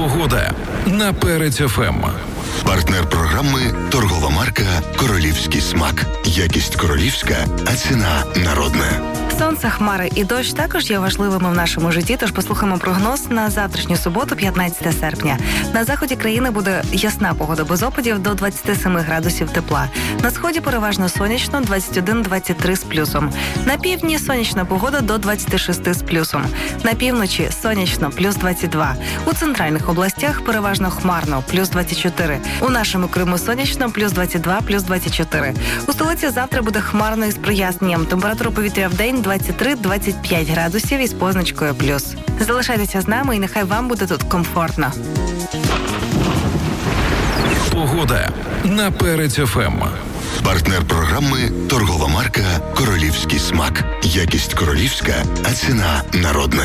Погода на Перець ФМ. Партнер програми – торгова марка «Королівський смак». Якість королівська, а ціна народна. Сонце, хмари і дощ також є важливими в нашому житті, тож послухаємо прогноз на завтрашню суботу, 15 серпня. На заході країни буде ясна погода без опадів до 27 градусів тепла. На сході переважно сонячно, 21-23 з плюсом. На півдні сонячна погода до 26 з плюсом. На півночі сонячно, плюс 22. У центральних областях переважно хмарно, плюс 24. У нашому Криму сонячно, плюс 22, плюс 24. У столиці завтра буде хмарно із проясненням. Температура повітря в день 23-25 градусів із позначкою плюс. Залишайтеся з нами і нехай вам буде тут комфортно. Погода на Перець ФМ. Партнер програми – торгова марка «Королівський смак». Якість королівська, а ціна народна.